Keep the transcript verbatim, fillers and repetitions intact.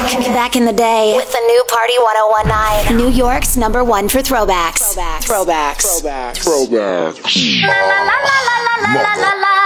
Back in the day, with the new Party one oh one nine, New York's number one for throwbacks. Throwbacks. Throwbacks. Throwbacks. Throwbacks. La la la la la la la la.